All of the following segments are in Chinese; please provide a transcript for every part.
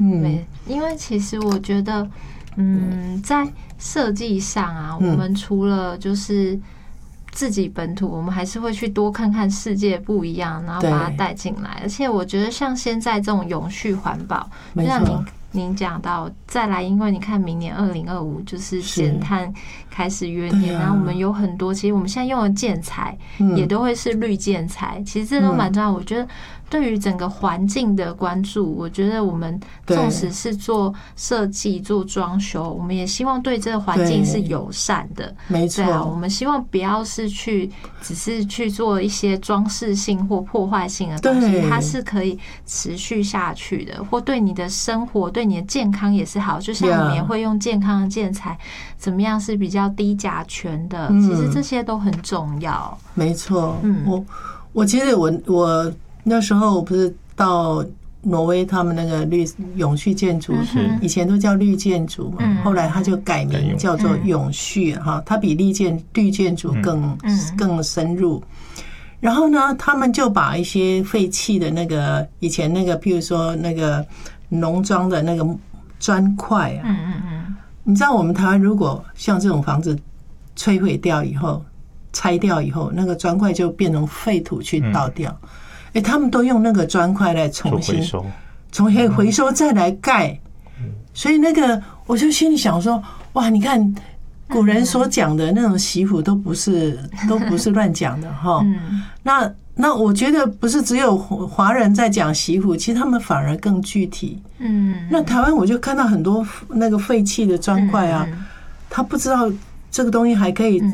对，因为其实我觉得，在设计上啊，我们除了就是自己本土，我们还是会去多看看世界不一样，然后把它带进来。而且我觉得像现在这种永续环保，就像您讲到再来，因为你看明年2025就是减碳开始元年，然后我们有很多，其实我们现在用的建材也都会是绿建材，其实这都蛮重要。我觉得对于整个环境的关注，我觉得我们纵使是做设计、做装修，我们也希望对这个环境是友善的。 没错， 我们希望不要是只是去做一些装饰性或破坏性的东西，它是可以持续下去的，或对你的生活、对你的健康也是好。就像我们也会用健康的建材，怎么样是比较低甲醛的，其实这些都很重要。 没错，我其实我那时候不是到挪威，他们那个永续建筑以前都叫绿建筑嘛，后来他就改名叫做永续哈，它比绿建筑更深入。然后呢，他们就把一些废弃的那个以前那个，譬如说那个农庄的那个砖块啊，你知道我们台湾如果像这种房子摧毁掉以后、拆掉以后，那个砖块就变成废土去倒掉。他们都用那个砖块来重新回收再来盖，所以那个我就心里想说，哇，你看古人所讲的那种媳妇都不是乱讲的哈。那我觉得不是只有华人在讲媳妇，其实他们反而更具体。那台湾我就看到很多那个废弃的砖块啊，他不知道这个东西还可以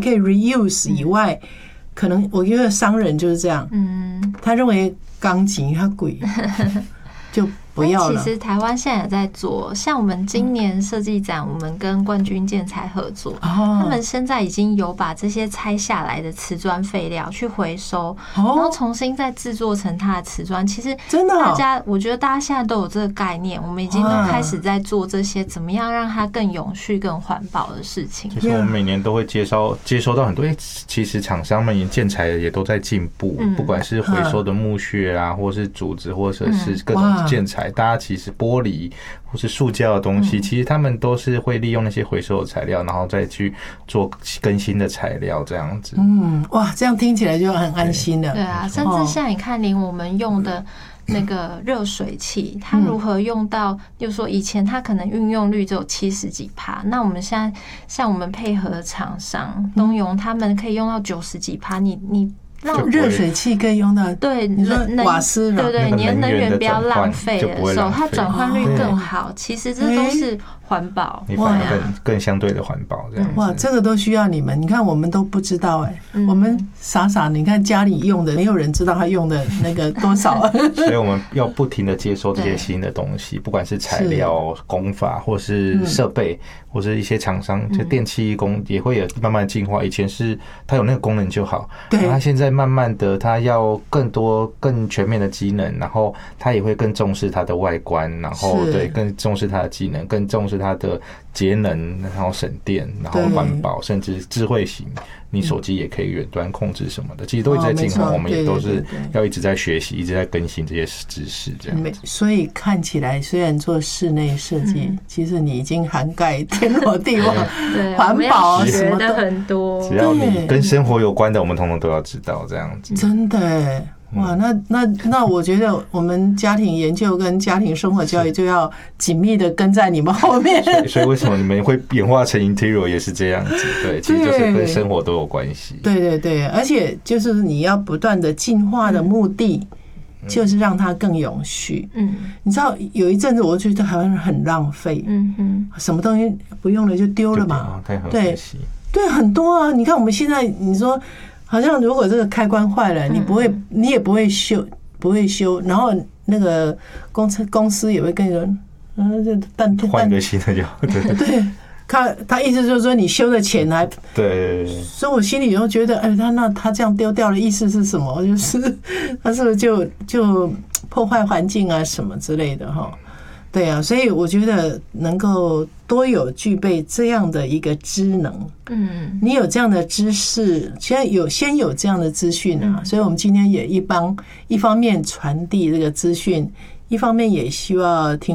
reuse 以外。可能我觉得商人就是这样，他认为钢筋它贵，就不要了。 其实台湾现在也在做，像我们今年设计展，我们跟冠军建材合作，他们现在已经有把这些拆下来的瓷砖废料去回收，然后重新再制作成它的瓷砖。其实真的，我觉得大家现在都有这个概念，我们已经开始在做这些怎么样让它更永续、更环保的事情。 其实我们每年都会接收到很多，其实厂商们建材也都在进步，不管是回收的木屑啊，或是竹子，或者是各种建材。大家其实玻璃或是塑胶的东西，其实他们都是会利用那些回收的材料，然后再去做更新的材料，这样子。 哇，这样听起来就很安心了。 对啊，甚至像你看，连我们用的那个热水器，它如何用到，就是说以前它可能运用率只有70几%，那我们现在像我们配合的厂商东涌，他们可以用到90几%，你。 让热水器可以用到， 对， 你说瓦斯， 对，你的能源不要浪费的时候，它转换率更好。其实这都是环保， 你反而更相对的环保这样子。 哇，这个都需要你们。你看我们都不知道我们傻，你看家里用的，没有人知道他用的那个多少。 所以我们要不停的接收这些新的东西，不管是材料、工法，或是设备，或是一些厂商，就电气工也会有慢慢进化。以前是它有那个功能就好，对，它现在慢慢的，它要更多、更全面的机能，然后它也会更重视它的外观，然后对，更重视它的机能，更重视它的节能，然后省电，然后环保，甚至智慧型，你手机也可以远端控制什么的，其实都一直在进化，我们也都是要一直在学习，一直在更新这些知识，这样子。 所以看起来，虽然做室内设计，其实你已经涵盖天罗地网，环保什么的很多， 只要你跟生活有关的，我们通通都要知道，这样子。 真的哇，那我觉得我们家庭研究跟家庭生活教育就要紧密的跟在你们后面。 所以为什么你们会演化成 interior 也是这样子？对，其实就是跟生活都有关系。 对，而且就是你要不断的进化的目的，就是让它更永续。你知道有一阵子我觉得台湾人很浪费，什么东西不用了就丢了嘛，对，很多啊。你看我们现在，你说。好像如果这个开关坏了，你也不会修，然后那个公司也会跟你说， 换个新的就对，他意思就是说你修的钱还对， 所以我心里又觉得，他这样丢掉的意思是什么？就是他是不是就破坏环境啊什么之类的哈？对啊，所以我觉得能够多有具备这样的一个知能，你有这样的知识，先有这样的资讯啊，所以我们今天也一方面传递这个资讯，一方面也希望听。